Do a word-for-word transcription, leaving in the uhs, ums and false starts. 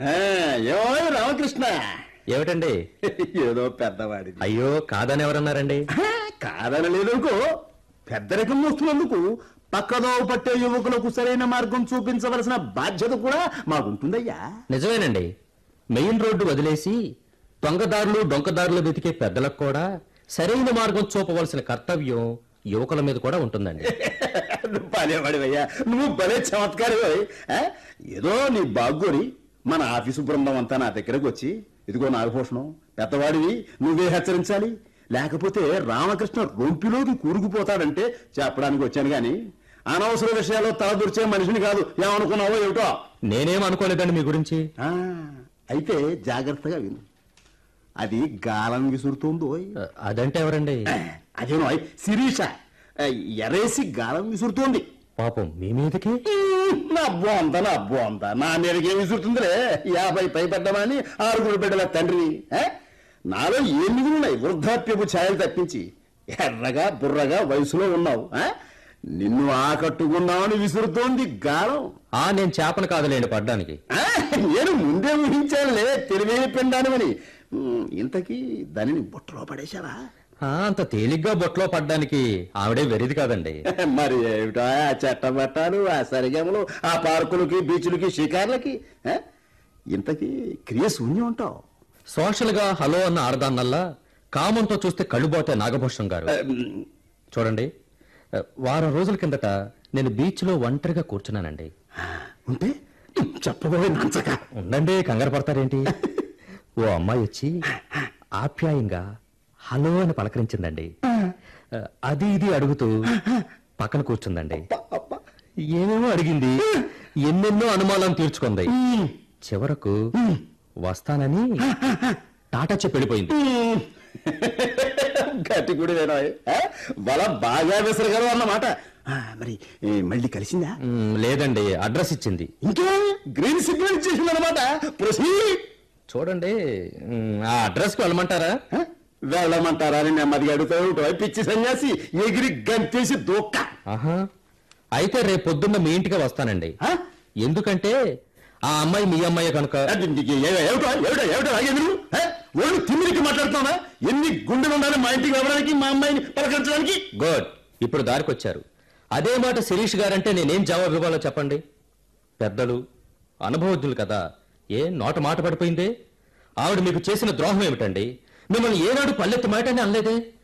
ఏమో రామకృష్ణ, ఏమిటండి? ఏదో పెద్దవాడి. అయ్యో కాదని ఎవరన్నారండి? కాదని లేదనుకో, పెద్దరికం వస్తున్నందుకు పక్కదో పట్టే యువకులకు సరైన మార్గం చూపించవలసిన బాధ్యత కూడా మాకుంటుందయ్యా. నిజమేనండి. మెయిన్ రోడ్డు వదిలేసి దొంగదారులు డొంకదారులు వెతికే పెద్దలకు కూడా సరైన మార్గం చూపవలసిన కర్తవ్యం యువకుల మీద కూడా ఉంటుందండి. నువ్వు భలేవాడివయ్యా, నువ్వు భలే చమత్కారివై. ఏదో నీ బాగ్గోరి మన ఆఫీసు బృందం అంతా నా దగ్గరకు వచ్చి, ఇదిగో నాగభూషణం పెద్దవాడివి, నువ్వే హెచ్చరించాలి, లేకపోతే రామకృష్ణ రొంపిలోకి కూరుకుపోతాడంటే చెప్పడానికి వచ్చాను గాని అనవసర విషయాల్లో తలదూర్చే మనిషిని కాదు. ఏమనుకున్నావో ఏమిటో. నేనేం అనుకోలేదండి మీ గురించి. అయితే జాగ్రత్తగా విను. అది గాలం విసురుతోందో. అదంటే ఎవరండి? అదేనో శిరీష ఎరేసి గాలం విసురుతోంది. పాపం మీ మీదకి? నా బోంద నా బోంద నా మీదకి ఏం విసురుతుందిలే. యాభై పైపడ్డమని ఆరుగురు బిడ్డల తండ్రిని. నాలో ఏం మిగులున్నాయి వృద్ధాప్యపు ఛాయలు తప్పించి? ఎర్రగా బుర్రగా వయసులో ఉన్నావు, నిన్ను ఆకట్టుకున్నావని విసురుతోంది గాలం. ఆ నేను చేపను కాదులేండి పడ్డానికి. నేను ముందే ఊహించానులే తెలివైన పిండానమని. ఇంతకీ దానిని బుట్టలో పడేశావా? అంత తేలిగ్గా బొట్లో పడ్డానికి ఆవిడే వెరిది కాదండి. మరి ఏమిటో ఆ చట్టబట్టాలు, ఆ సరిగమలు, ఆ పార్కులకి బీచ్లకి షికార్లకి. ఇంతకీ క్రియ శూన్యం ఉంటావు. సోషల్ గా హలో అన్న ఆడదాన్నల్లా కామంతో చూస్తే కళ్ళుబోతే నాగభూషణం గారు. చూడండి, వారం రోజుల కిందట నేను బీచ్ లో ఒంటరిగా కూర్చున్నానండి. ఉంటే చెప్పబోయే నంచక. ఉండండి, కంగారు పడతారేంటి? ఓ అమ్మాయి వచ్చి ఆప్యాయంగా హలో అని పలకరించిందండి. అది ఇది అడుగుతూ పక్కన కూర్చుందండి. ఏమేమో అడిగింది, ఎన్నెన్నో అనుమానాలు తీర్చుకుంది. చివరకు వస్తానని టాటా చెప్పి వెళ్ళిపోయింది. గట్టి కూడా వేరే బల బాగా విసరగలవు అన్నమాట. మరి మళ్ళీ కలిసిందా? లేదండి, అడ్రస్ ఇచ్చింది. ఇంకా గ్రీన్ సిగ్నల్ ఇచ్చేసింది అనమాట. చూడండి, ఆ అడ్రస్ కి వెళ్ళమంటారా? వెళ్ళమంటారా అని నెమ్మదిగా అడుగుతావు. పిచ్చి సన్యాసి ఎగిరి గంతేసి దూక్క. ఆహా, అయితే రేపు పొద్దున్న మీ ఇంటికి వస్తానండి. ఎందుకంటే ఆ అమ్మాయి మీ అమ్మాయి కనుక. ఒళ్ళు తిమ్మిరికి మాట్లాడుతున్నావా? ఎన్ని గుండెలు ఉండాలి మా ఇంటికి వెళ్ళడానికి, మా అమ్మాయిని పలకరించడానికి? గుడ్, ఇప్పుడు దారికి వచ్చారు. అదే మాట శిరీష్ గారంటే నేనేం జవాబు ఇవ్వాలో చెప్పండి. పెద్దలు అనుభవజ్ఞులు కదా. ఏ నోట మాట పడిపోయిందే? ఆవిడ మీకు చేసిన ద్రోహం ఏమిటండి? మిమ్మల్ని ఏనాడు పల్లెత్తి మాటని అనలేదే?